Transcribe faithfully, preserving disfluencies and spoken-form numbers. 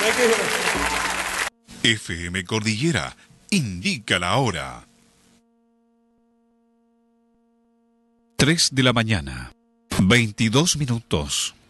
F M Cordillera indica la hora. tres de la mañana, veintidós minutos.